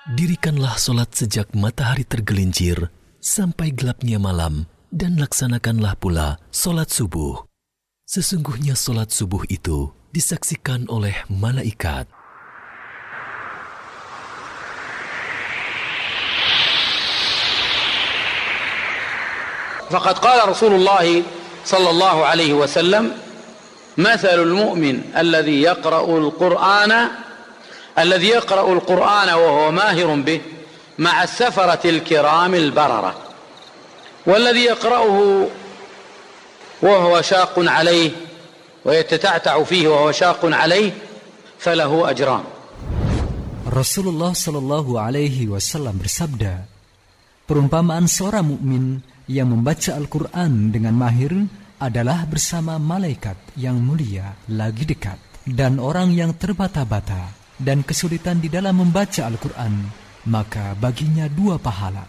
Dirikanlah solat sejak matahari tergelincir sampai gelapnya malam, dan laksanakanlah pula solat subuh. Sesungguhnya solat subuh itu disaksikan oleh malaikat. فقد قال رسول الله صلى الله عليه وسلم: مثل المؤمن الذي يقرأ القرآن وهو ماهر به مع السفرة الكرام البررة، والذي يقرأه وهو شاق عليه ويتتعتع فيه وهو شاق عليه فله أجران. Rasulullah Shallallahu Alaihi Wasallam bersabda, perumpamaan seorang mukmin yang membaca Al-Quran dengan mahir adalah bersama malaikat yang mulia lagi dekat, dan orang yang terbata-bata dan kesulitan di dalam membaca Al-Quran, maka baginya 2 pahala.